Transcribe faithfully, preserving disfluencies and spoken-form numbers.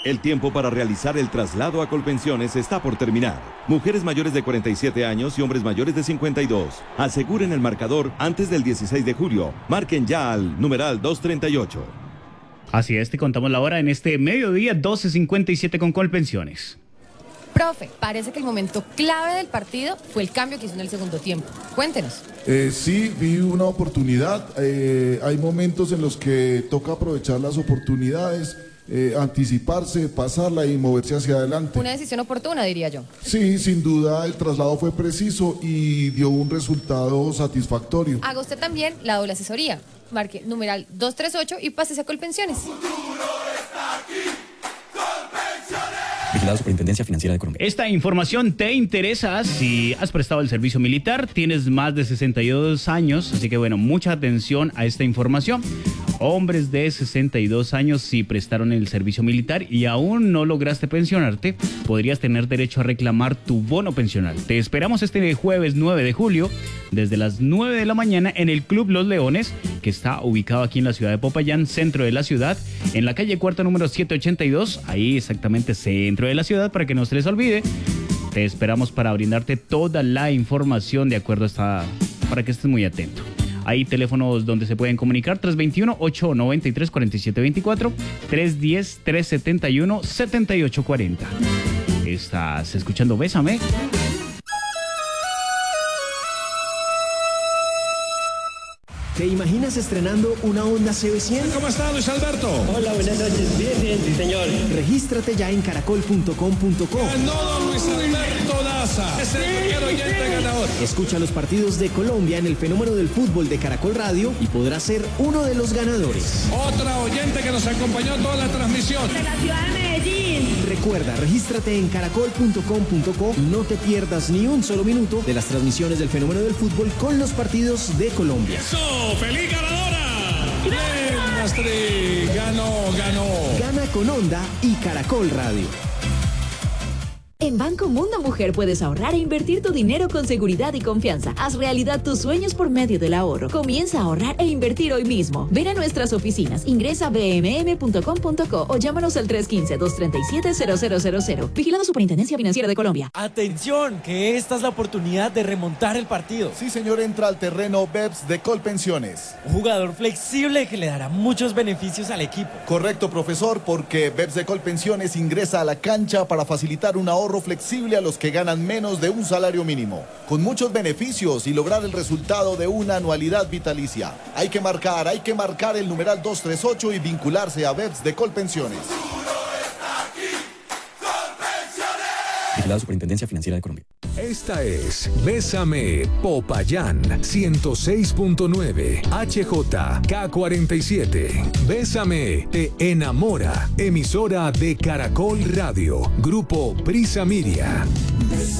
El tiempo para realizar el traslado a Colpensiones está por terminar. Mujeres mayores de cuarenta y siete años y hombres mayores de cincuenta y dos. Aseguren el marcador antes del dieciséis de julio. Marquen ya al numeral doscientos treinta y ocho. Así es, te contamos la hora en este mediodía, doce cincuenta y siete con Colpensiones. Profe, parece que el momento clave del partido fue el cambio que hizo en el segundo tiempo. Cuéntenos. Eh, sí, vi una oportunidad. Eh, hay momentos en los que toca aprovechar las oportunidades. Eh, anticiparse, pasarla y moverse hacia adelante. Una decisión oportuna, diría yo. Sí, sin duda el traslado fue preciso y dio un resultado satisfactorio. Haga usted también la doble asesoría. Marque numeral doscientos treinta y ocho y pásese a Colpensiones. Vigilado Superintendencia Financiera de Colombia. Esta información te interesa si has prestado el servicio militar, tienes más de sesenta y dos años, así que bueno, mucha atención a esta información. Hombres de sesenta y dos años, si prestaron el servicio militar y aún no lograste pensionarte, podrías tener derecho a reclamar tu bono pensional. Te esperamos este jueves nueve de julio, desde las nueve de la mañana en el Club Los Leones, que está ubicado aquí en la ciudad de Popayán, centro de la ciudad, en la calle Cuarta número setecientos ochenta y dos, ahí exactamente centro de la ciudad, para que no se les olvide. Te esperamos para brindarte toda la información de acuerdo a esta, para que estés muy atento. Hay teléfonos donde se pueden comunicar: tres dos uno, ocho nueve tres, cuatro siete dos cuatro, tres uno cero, tres siete uno, siete ocho cuatro cero. Estás escuchando Bésame. ¿Te imaginas estrenando una Honda C B cien? ¿Cómo está, Luis Alberto? Hola, buenas noches. Bien, bien, sí, señor. Regístrate ya en caracol punto com punto co. Ganó don Luis Alberto Daza. Es el primer oyente ganador. Escucha los partidos de Colombia en el fenómeno del fútbol de Caracol Radio y podrás ser uno de los ganadores. Otra oyente que nos acompañó toda la transmisión. De la ciudad de Medellín. Recuerda, regístrate en caracol punto com punto co y no te pierdas ni un solo minuto de las transmisiones del fenómeno del fútbol con los partidos de Colombia. ¡Eso! ¡Feliz ganadora! ¡Bien, Astrid! ¡Ganó, ganó! Gana con Honda y Caracol Radio. En Banco Mundo Mujer puedes ahorrar e invertir tu dinero con seguridad y confianza. Haz realidad tus sueños por medio del ahorro. Comienza a ahorrar e invertir hoy mismo. Ven a nuestras oficinas, ingresa a b m m punto com punto co o llámanos al tres uno cinco, dos tres siete, cero cero cero cero. Vigilado Superintendencia Financiera de Colombia. Atención, que esta es la oportunidad de remontar el partido. Sí, señor, entra al terreno Beps de Colpensiones. Un jugador flexible que le dará muchos beneficios al equipo. Correcto, profesor, porque Beps de Colpensiones ingresa a la cancha para facilitar un ahorro flexible a los que ganan menos de un salario mínimo, con muchos beneficios y lograr el resultado de una anualidad vitalicia. Hay que marcar, hay que marcar el numeral doscientos treinta y ocho y vincularse a Beps de Colpensiones. Vigilado Superintendencia Financiera de Colombia. Esta es Bésame Popayán ciento seis punto nueve H J K cuarenta y siete. Bésame te enamora. Emisora de Caracol Radio. Grupo Prisa Miria.